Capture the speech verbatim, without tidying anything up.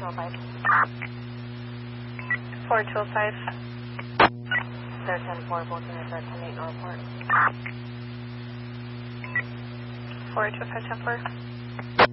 oh five. four two oh five. They're ten four, both units are ten eight, no report. four two five ten four.